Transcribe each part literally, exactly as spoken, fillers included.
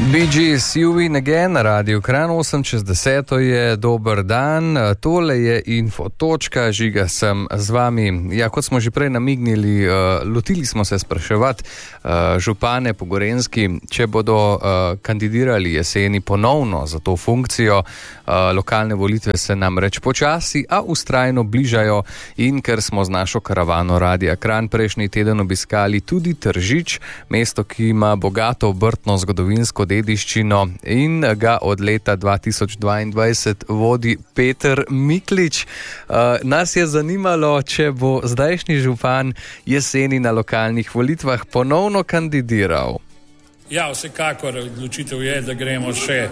Bee Gees, You Win Again, na Radiu Kranj, osem čez deset je, dober dan, tole je info točka, Žiga sem z vami. Ja, kot smo že prej namignili, uh, lotili smo se spraševati uh, župane po Gorenjski, če bodo uh, kandidirali jeseni ponovno za to funkcijo. Uh, lokalne volitve se namreč počasi, a vztrajno bližajo, in ker smo z našo karavano Radia Kranj prejšnji teden obiskali tudi Tržič, mesto, ki ima bogato obrtno zgodovinsko dediščino in ga od leta dva tisoč dvaindvajset vodi Peter Miklič. Uh, nas je zanimalo, če bo zdajšnji župan jeseni na lokalnih volitvah ponovno kandidiral. Ja, vsekakor odločitev je, da gremo še,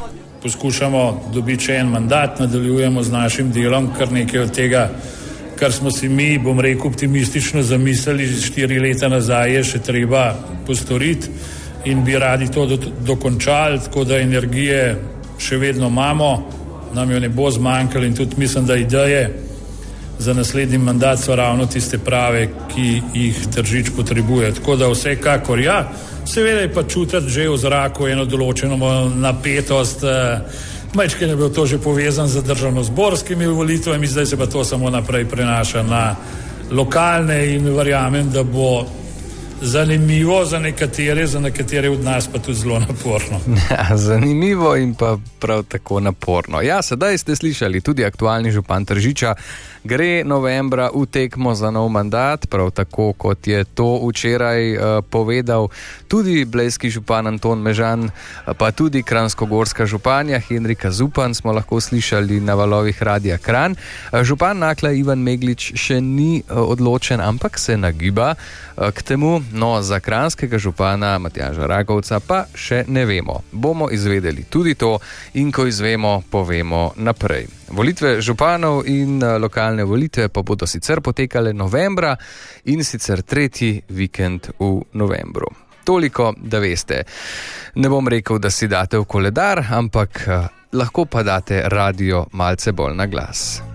poskušamo dobiti še en mandat, nadaljujemo z našim delom, kar nekaj od tega, kar smo si mi, bom rekel, optimistično zamislili štiri leta nazaj, je še treba postoriti in bi radi to do, dokončali, tako da energije še vedno imamo, nam jo ne bo zmanjkalo in tudi mislim, da ideje za naslednji mandat so ravno tiste prave, ki jih Tržič potrebuje. Tako da vsekakor ja, seveda je pa čutiti že v zraku eno določeno napetost, majčkeno je bilo to že povezan z državnozborskimi volitvami, zdaj se pa to samo naprej prenaša na lokalne in verjamem, da bo zanimivo za nekatere, za nekatere od nas pa tudi zelo naporno. Ja, zanimivo in pa prav tako naporno. Ja, sedaj ste slišali, tudi aktualni župan Tržiča gre novembra v tekmo za nov mandat, prav tako kot je to včeraj uh, povedal tudi blejski župan Anton Mežan, pa tudi kranjskogorska županja Henrika Zupan, smo lahko slišali na valovih Radia Kranj. Župan Nakla Ivan Meglič še ni uh, odločen, ampak se nagiba uh, k temu. No, za kranjskega župana Matjaža Ragovca pa še ne vemo. Bomo izvedeli tudi to in ko izvemo, povemo naprej. Volitve županov in lokalne volitve pa bodo sicer potekale novembra in sicer tretji vikend v novembru. Toliko, da veste. Ne bom rekel, da si date v koledar, ampak lahko pa date radio malce bolj na glas.